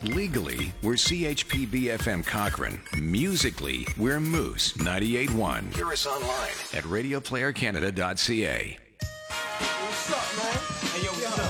Legally, we're CHPB-FM Cochrane. Musically, we're Moose 98.1. Hear us online at radioplayercanada.ca.